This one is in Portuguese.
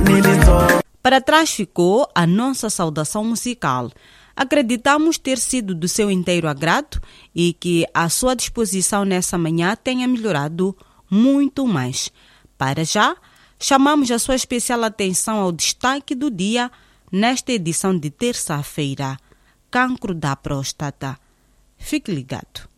Para trás ficou a nossa saudação musical. Acreditamos ter sido do seu inteiro agrado e que a sua disposição nessa manhã tenha melhorado muito mais. Para já, chamamos a sua especial atenção ao destaque do dia nesta edição de terça-feira: cancro da próstata. Fique ligado.